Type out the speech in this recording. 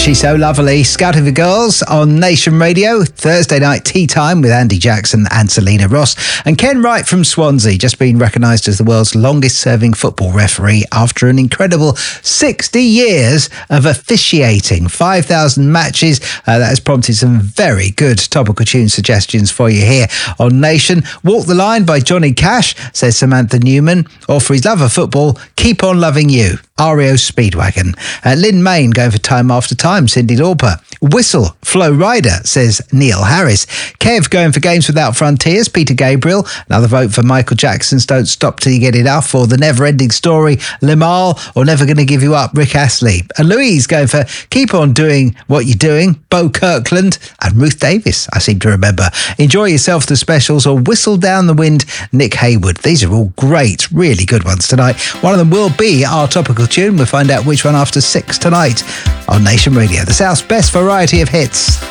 She's So Lovely, Scouting for Girls on Nation Radio. Thursday night tea time with Andy Jackson and Selena Ross. And Ken Wright from Swansea, just been recognised as the world's longest serving football referee after an incredible 60 years of officiating. 5,000 matches. That has prompted some very good topical tune suggestions for you here on Nation. Walk the Line by Johnny Cash, says Samantha Newman. Or for his love of football, Keep On Loving You, REO Speedwagon. Lynn Main going for Time After Time, Cyndi Lauper. Whistle, Flo Rida, says Neil Harris. Kev going for Games Without Frontiers, Peter Gabriel. Another vote for Michael Jackson's Don't Stop Till You Get Enough, or The Never Ending Story, Limahl, or Never Gonna Give You Up, Rick Astley. And Louise going for Keep On Doing What You're Doing, Bo Kirkland, and Ruth Davis, I seem to remember. Enjoy Yourself, The Specials, or Whistle Down the Wind, Nick Haywood. These are all great, really good ones tonight. One of them will be our topical tune. We'll find out which one after 6 tonight on Nation Radio, the South's best variety of hits.